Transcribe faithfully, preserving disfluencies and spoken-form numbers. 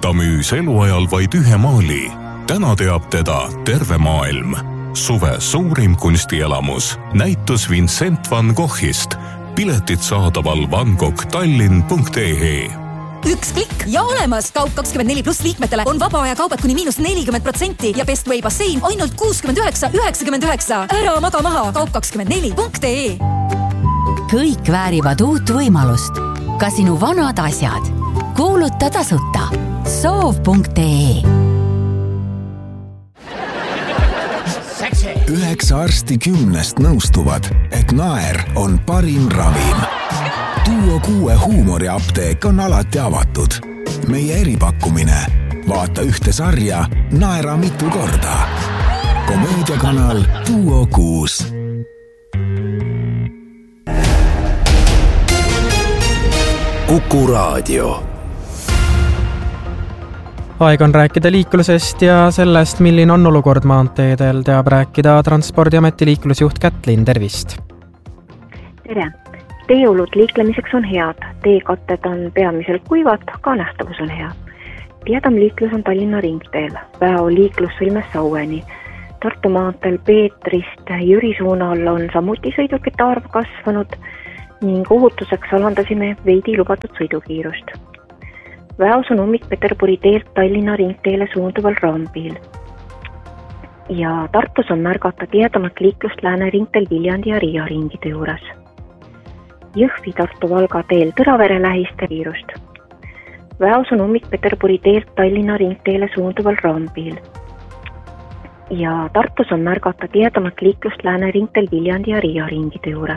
ta müüs eluajal vaid ühe maali. Täna teab teda terve maailm. Suve suurim kunstielamus. Näitus Vincent van Goghist. Piletid saadaval vangoghtallinn punkt ee. Üks klikk ja olemas! Kaup kakskümmend neli pluss liikmetele on vaba aja kaubad kuni miinus nelikümmend protsenti ja Bestway bassein ainult kuuskümmend üheksa üheksakümmend üheksa. Ära maga maha! Kaup kakskümmend neli punkt ee. Kõik väärivad uut võimalust. Ka sinu vanad asjad. Kuuluta tasuta. soov punkt ee. Üheksa arsti kümnest nõustuvad, et naer on parim ravim. Duo kuue huumoriapteek on alati avatud. Meie eripakkumine. Vaata ühte sarja, naera mitu korda. Komöödiakanal Duo kuus. Kuku Raadio. Aeg on rääkida liiklusest ja sellest, milline on olukord maanteedel, teab rääkida Transpordiameti liiklusjuht Kätlin, tervist! Tere! Teeolud liiklemiseks on head, teekatted on peamiselt kuivad, ka nähtavus on hea. Tiedam liiklus on Tallinna ringteel, Väo liiklus sõlmes Saueni. Tartu maanteel Peetrist Jüri suunal on samuti sõidukite arv kasvanud ning ohutuseks alandasime veidi lubatud sõidukiirust. Väos on ummik Peterburi teelt Tallinna ringteele suunduval rambil. Ja Tartus on märgata tiedamat liiklust Lääne ringteel Viljandi ja Riia ringide juures. Jõhvi Tartu Valga teel Tõravere lähiste kiirust. Väos on ummik Peterburi teelt Tallinna ringteele suunduval rambil. Ja Tartus on märgata tiedamat liiklust Lääne ringteel Viljandi ja Riia ringide juures.